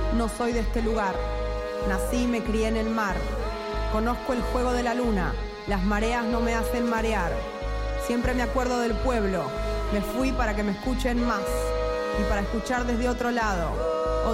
No soy de este lugar. Nací y me crié en el mar. Conozco el juego de la luna. Las mareas no me hacen marear. Siempre me acuerdo del pueblo. Me fui para que me escuchen más y para escuchar desde otro lado.